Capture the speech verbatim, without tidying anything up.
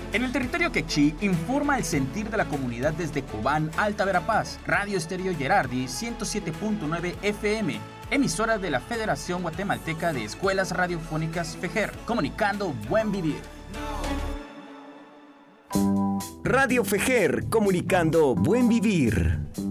En el territorio quechí informa el sentir de la comunidad desde Cobán, Alta Verapaz, Radio Estéreo Gerardi ciento siete punto nueve F M, emisora de la Federación Guatemalteca de Escuelas Radiofónicas FEGER, comunicando buen vivir. Radio FEGER, comunicando buen vivir.